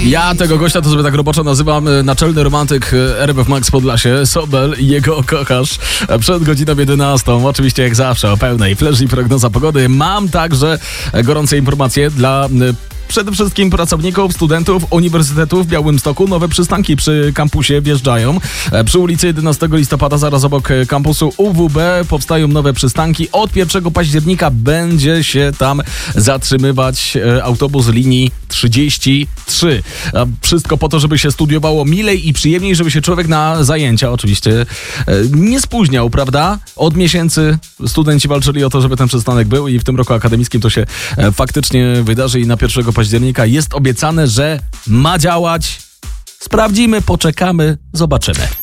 Ja tego gościa to sobie tak roboczo nazywam naczelny romantyk RMF Max Podlasie, Sobel i jego kochasz przed godziną 11. Oczywiście jak zawsze o pełnej flash i prognoza pogody. Mam także gorące informacje dla przede wszystkim pracowników, studentów Uniwersytetu w Białymstoku. Nowe przystanki przy kampusie wjeżdżają. Przy ulicy 11 listopada, zaraz obok kampusu UWB, powstają nowe przystanki. Od 1 października będzie się tam zatrzymywać autobus linii 33. Wszystko po to, żeby się studiowało milej i przyjemniej, żeby się człowiek na zajęcia oczywiście nie spóźniał, prawda? Od miesięcy studenci walczyli o to, żeby ten przystanek był i w tym roku akademickim to się faktycznie wydarzy i na 1 października jest obiecane, że ma działać. Sprawdzimy, poczekamy, zobaczymy.